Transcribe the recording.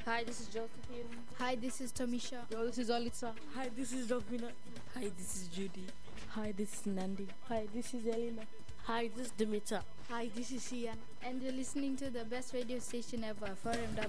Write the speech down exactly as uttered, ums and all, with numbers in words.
Hi, this is Josephine. Hi, this is Tomisha. Yo, this is Alitza. Hi, this is Rovina. Hi, this is Judy. Hi, this is Nandi. Hi, this is Elena. Hi, this is Dimitra. Hi, this is Ian. And you're listening to the best radio station ever, forum dot